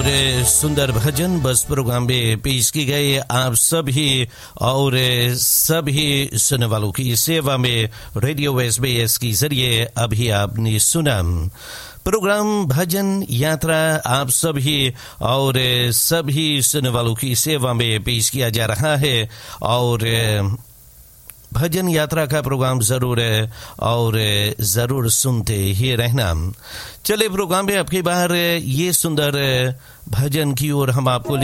सुंदर भजन बस प्रोग्राम में पेश की गए आप सभी और सभी सुनने वालों की सेवा में रेडियो एसबीएस के जरिए अभी आपने सुना प्रोग्राम भजन यात्रा आप सभी और सभी सुनने वालों की सेवा में पेश किया जा रहा है और भजन यात्रा का प्रोग्राम जरूर सुनते ही रहना। चले प्रोग्राम में आपकी बार ये सुंदर भजन की ओर हम आपको